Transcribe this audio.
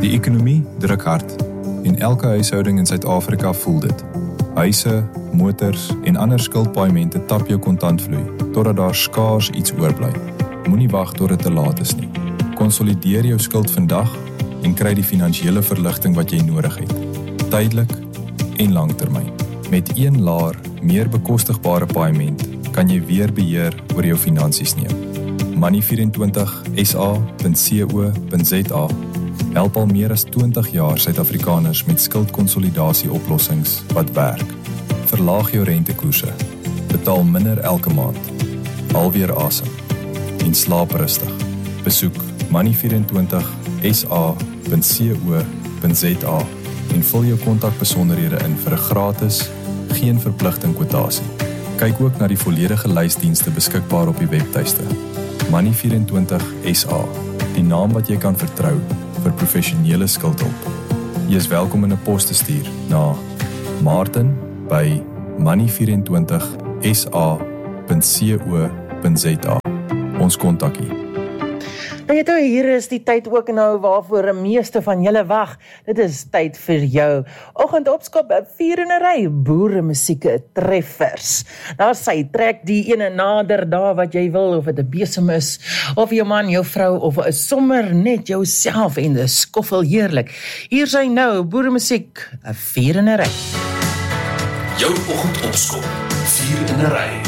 Die ekonomie druk hard en elke huishouding in Suid-Afrika voel dit. Huise, motors en ander skuldpaaiemente tap jou kontantvloei, totdat daar skaars iets oorbly. Moenie wag tot dit te laat is nie. Konsolideer jou skuld vandag en kry die finansiële verligting wat jy nodig het. Tydelik en langtermyn. Met een laer, meer bekostigbare paaiement kan jy weer beheer oor jou finansies neem. Money24sa.co.za help al meer as 20 jaar Suid-Afrikaners met skuldkonsolidasie oplossings wat werk. Verlaag jou rentekoerse, betaal minder elke maand, alweer asem en slaap rustig. Besoek money24sa.co.za en vul jou kontakbesonderhede in vir 'n gratis, geen verpligting kwotasie. Kyk ook na die volledige lysdienste beskikbaar op die webtuiste. Money24sa, die naam wat jy kan vertrou vir professionele skuldhulp. Jy is welkom in 'n pos te stuur na martin@money24sa.co.za. Ons kontak u. Nou jy hier is die tyd ook nou waarvoor die meeste van julle wag. Dit is tyd vir jou oggendopskop 4 in 'n ry boere musiek treffers. Daar sy trek die ene nader daar wat jy wil, of dit 'n besem is, of jou man, jou vrou, of sommer net jouself en die skoffel heerlik. Hier sy nou boere musiek 4 in 'n ry. Jou oggendopskop 4 in 'n ry.